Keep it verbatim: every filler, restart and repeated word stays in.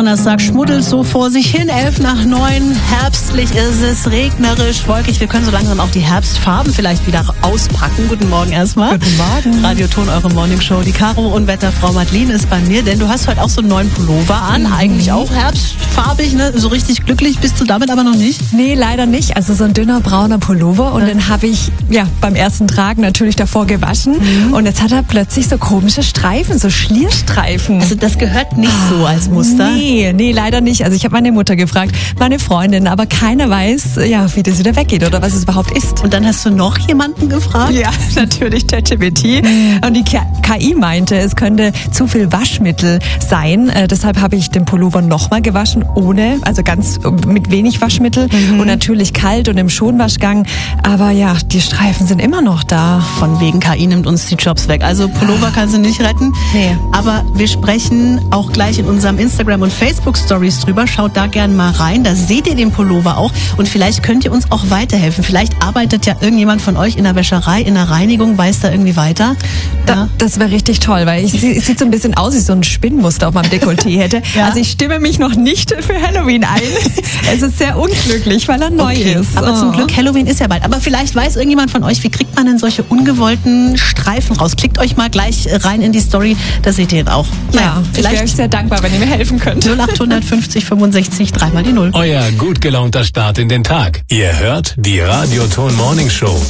Donnerstag schmuddelt so vor sich hin, elf nach neun. Herbstlich ist es, regnerisch, wolkig. Wir können so langsam auch die Herbstfarben vielleicht wieder auspacken. Guten Morgen erstmal. Guten Morgen. Radio Ton, eure Morningshow. Die Caro und Wetterfrau Madeline ist bei mir, denn du hast heute auch so einen neuen Pullover an. Mhm. Eigentlich auch herbstfarbig, ne? So richtig glücklich bist du damit aber noch nicht? Nee, leider nicht. Also so ein dünner brauner Pullover und ja. den habe ich ja beim ersten Tragen natürlich davor gewaschen. Mhm. Und jetzt hat er plötzlich so komische Streifen, so Schlierstreifen. Also das gehört nicht so als Muster? Nee, nee, leider nicht. Also ich habe meine Mutter gefragt, meine Freundin, aber keiner weiß, ja, wie das wieder weggeht oder was es überhaupt ist. Und dann hast du noch jemanden gefragt? Ja, natürlich ChatGPT. Und die K I meinte, es könnte zu viel Waschmittel sein. Äh, deshalb habe ich den Pullover nochmal gewaschen, ohne, also ganz mit wenig Waschmittel mhm. und natürlich kalt und im Schonwaschgang. Aber ja, die Streifen sind immer noch da. Von wegen K I nimmt uns die Jobs weg. Also Pullover kannst du nicht retten. Nee. Aber wir sprechen auch gleich in unserem Instagram- und Facebook-Stories drüber. Schaut da gerne mal rein. Da seht ihr den Pullover auch. Und vielleicht könnt ihr uns auch weiterhelfen. Vielleicht arbeitet ja irgendjemand von euch in der Wäscherei, in der Reinigung, weiß da irgendwie weiter. Da, ja. Das wäre richtig toll, weil ich, es sieht so ein bisschen aus, wie so ein Spinnmuster auf meinem Dekolleté hätte. Ja. Also ich stimme mich noch nicht für Halloween ein. Es ist sehr unglücklich, weil er neu okay. ist. Aber oh. zum Glück, Halloween ist ja bald. Aber vielleicht weiß irgendjemand von euch, wie kriegt man denn solche ungewollten Streifen raus? Klickt euch mal gleich rein in die Story, da seht ihr ihn auch. Naja, ja, vielleicht ich wäre euch sehr dankbar, wenn ihr mir helfen könnt. null acht fünfzig fünfundsechzig, dreimal die Null. Euer gut gelaunter Start in den Tag. Ihr hört die Radio Ton Morning Show.